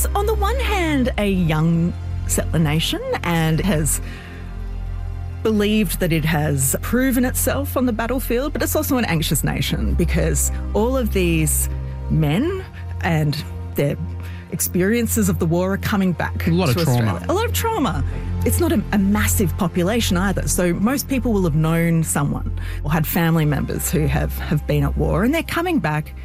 is, on the one hand, a young settler nation and has believed that it has proven itself on the battlefield, but it's also an anxious nation because all of these men and their experiences of the war are coming back. A lot of to trauma. Australia. A lot of trauma. It's not a massive population either, so most people will have known someone or had family members who have been at war, and they're coming back